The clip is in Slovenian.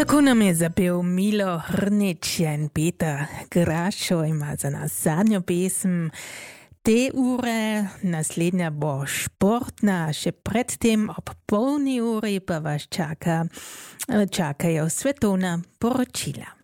Tako nam je zapel Milo Hrnić in Peter Grašo ima za nas zadnjo pesem te ure. Naslednja bo športna, še predtem ob polni uri pa vas čakajo svetovna poročila.